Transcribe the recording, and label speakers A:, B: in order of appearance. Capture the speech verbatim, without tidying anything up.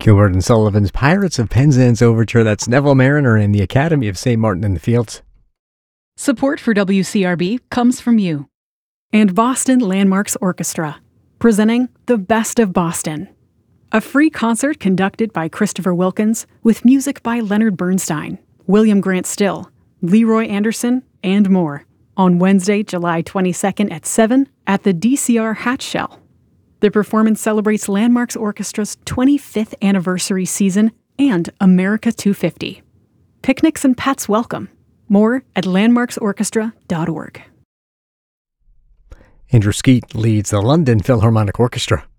A: Gilbert and Sullivan's Pirates of Penzance Overture. That's Neville Mariner and the Academy of Saint Martin in the Fields.
B: Support for W C R B comes from you. And Boston Landmarks Orchestra, presenting The Best of Boston. A free concert conducted by Christopher Wilkins with music by Leonard Bernstein, William Grant Still, Leroy Anderson, and more on Wednesday, July twenty-second at seven at the D C R Hatch Shell. The performance celebrates Landmarks Orchestra's twenty-fifth anniversary season and America two fifty. Picnics and pets welcome. More at landmarks orchestra dot org.
A: Andrew Skeet leads the London Philharmonic Orchestra.